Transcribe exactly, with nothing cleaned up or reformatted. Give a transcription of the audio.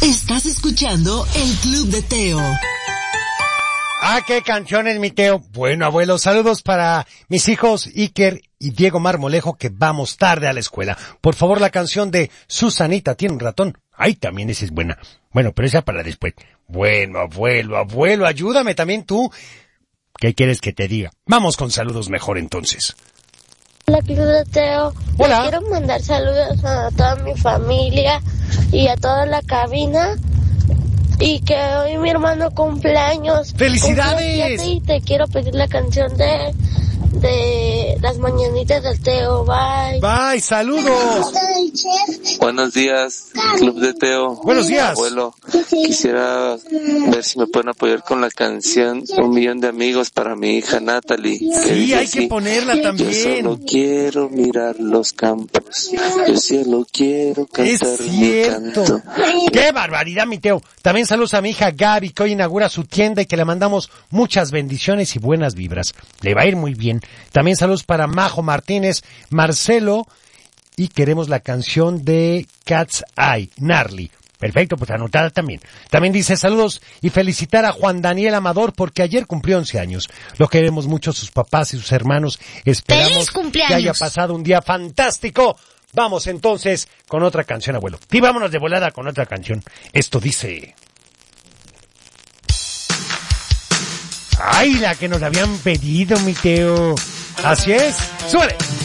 Estás escuchando el Club de Teo. Ah, qué canciones, mi Teo. Bueno, abuelo, saludos para mis hijos Iker y Diego Marmolejo, que vamos tarde a la escuela. Por favor, la canción de Susanita tiene un ratón. Ay, también esa es buena. Bueno, pero esa para después. Bueno, abuelo, abuelo, ayúdame también tú. ¿Qué quieres que te diga? Vamos con saludos mejor entonces. Hola, Club de Teo. Hola. Le quiero mandar saludos a toda mi familia y a toda la cabina. Y que hoy mi hermano cumpleaños. ¡Felicidades! Y te quiero pedir la canción de de las mañanitas del Teo. Bye. Bye, saludos. Buenos días, Club de Teo. Buenos días. Abuelo, quisiera ver si me pueden apoyar con la canción Un Millón de Amigos para mi hija Natalie. Sí, hay así, que ponerla también. Yo solo quiero mirar los campos, yo solo quiero cantar mi canto. ¡Qué barbaridad, mi Teo! También saludos a mi hija Gaby, que hoy inaugura su tienda y que le mandamos muchas bendiciones y buenas vibras. Le va a ir muy bien. También saludos para Majo Martínez, Marcelo, y queremos la canción de Cat's Eye, Gnarly. Perfecto, pues anotada también. También dice saludos y felicitar a Juan Daniel Amador porque ayer cumplió once años. Lo queremos mucho, sus papás y sus hermanos. Esperamos que haya pasado un día fantástico. Vamos entonces con otra canción, abuelo. Y vámonos de volada con otra canción. Esto dice... ¡Ay, la que nos habían pedido, mi Teo! Así es, ¡súbele!